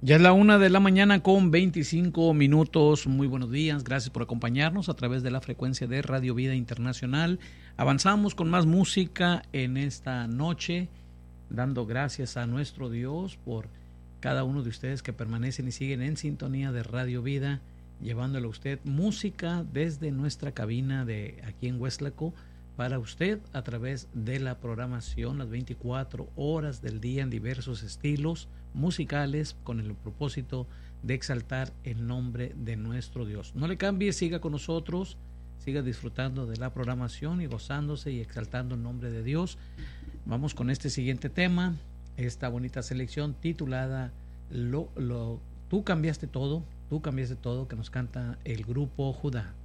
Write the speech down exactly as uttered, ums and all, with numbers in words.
Ya es la una de la mañana con veinticinco minutos. Muy buenos días, gracias por acompañarnos a través de la frecuencia de Radio Vida Internacional. Avanzamos con más música en esta noche, dando gracias a nuestro Dios por cada uno de ustedes que permanecen y siguen en sintonía de Radio Vida, llevándole a usted música desde nuestra cabina de aquí en Hueslaco para usted a través de la programación las veinticuatro horas del día en diversos estilos musicales con el propósito de exaltar el nombre de nuestro Dios. No le cambie, siga con nosotros, siga disfrutando de la programación y gozándose y exaltando el nombre de Dios. Vamos con este siguiente tema, esta bonita selección titulada lo, lo, Tú cambiaste todo, tú cambiaste todo, que nos canta el grupo Judá.